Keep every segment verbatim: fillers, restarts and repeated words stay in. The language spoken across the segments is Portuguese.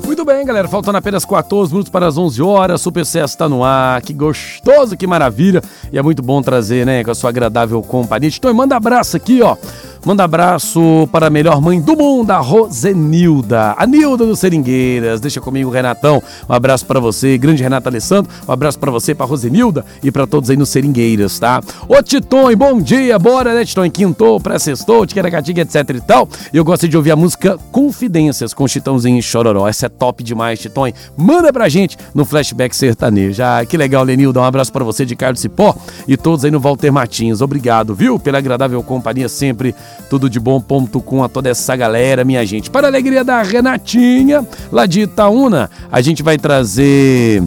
Muito bem, galera, faltando apenas quatorze minutos para as onze horas, Super Sucesso está no ar, que gostoso, que maravilha, e é muito bom trazer, né, com a sua agradável companhia. Então, manda abraço aqui, ó, manda abraço para a melhor mãe do mundo, a Rosenilda, a Nilda do Seringueiras, deixa comigo, Renatão, um abraço para você, grande Renata Alessandro, um abraço para você, para Rosenilda e para todos aí no Seringueiras, tá? Ô, Titon, bom dia, bora, né, Titon, quintou, pré-sextou, tiqueracatica, etc e tal, e eu gosto de ouvir a música Confidências com Chitãozinho e Chororó, essa é top demais, Titon, manda pra gente no Flashback Sertanejo. Ah, que legal, Lenilda, um abraço pra você de Carlos Cipó e todos aí no Walter Martins, obrigado, viu, pela agradável companhia sempre, tudo de bom ponto com a toda essa galera, minha gente. Para a alegria da Renatinha, lá de Itaúna, a gente vai trazer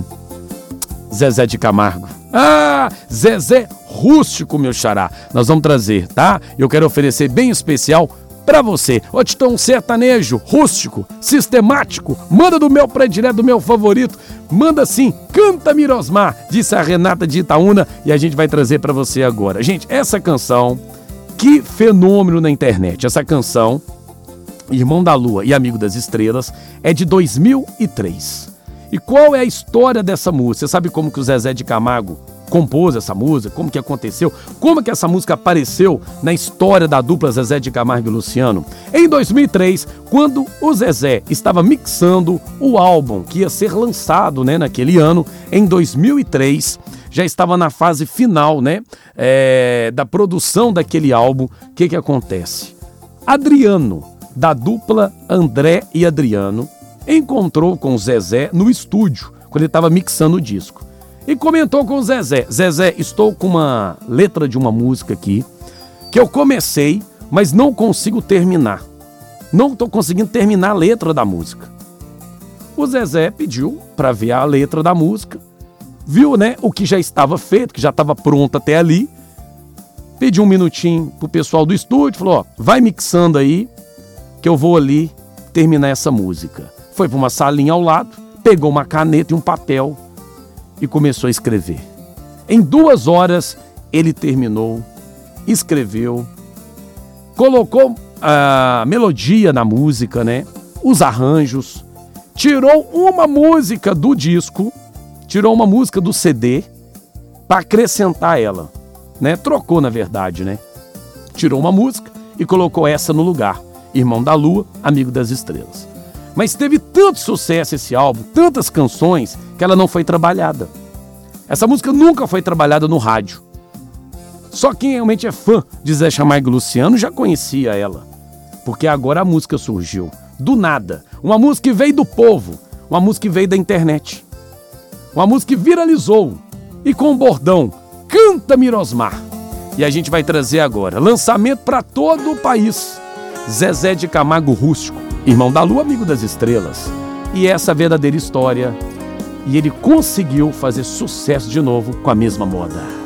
Zezé de Camargo. Ah, Zezé Rústico, meu xará, nós vamos trazer, tá? Eu quero oferecer bem especial pra você. Ô, Titão, sertanejo, rústico, sistemático, manda do meu predileto, do meu favorito, manda sim, canta Mirosmar, disse a Renata de Itaúna, e a gente vai trazer pra você agora. Gente, essa canção, que fenômeno na internet, essa canção, Irmão da Lua e Amigo das Estrelas, é de dois mil e três. E qual é a história dessa música? Você sabe como que o Zezé de Camargo compôs essa música, como que aconteceu, como que essa música apareceu na história da dupla Zezé de Camargo e Luciano? Em dois mil e três, quando o Zezé estava mixando o álbum que ia ser lançado, né, naquele ano, em dois mil e três, já estava na fase final, né, é, da produção daquele álbum. O que que acontece? Adriano, da dupla André e Adriano, encontrou com o Zezé no estúdio, quando ele estava mixando o disco. E comentou com o Zezé: Zezé, estou com uma letra de uma música aqui, que eu comecei, mas não consigo terminar. Não estou conseguindo terminar a letra da música. O Zezé pediu para ver a letra da música, viu, né, o que já estava feito, que já estava pronto até ali, pediu um minutinho pro pessoal do estúdio, falou: ó, vai mixando aí, que eu vou ali terminar essa música. Foi para uma salinha ao lado, pegou uma caneta e um papel e começou a escrever. Em duas horas ele terminou, escreveu, colocou a melodia na música, né? Os arranjos, tirou uma música do disco, tirou uma música do C D para acrescentar ela, né? Trocou, na verdade, né? Tirou uma música e colocou essa no lugar. Irmão da Lua, Amigo das Estrelas. Mas teve tanto sucesso esse álbum, tantas canções, que ela não foi trabalhada. Essa música nunca foi trabalhada no rádio. Só quem realmente é fã de Zé Camargo e Luciano já conhecia ela. Porque agora a música surgiu, do nada. Uma música que veio do povo, uma música que veio da internet. Uma música que viralizou. E com o bordão, canta Mirosmar. E a gente vai trazer agora, lançamento para todo o país. Zezé de Camargo Rústico, Irmão da Lua, Amigo das Estrelas. E essa é a verdadeira história. E ele conseguiu fazer sucesso de novo com a mesma moda.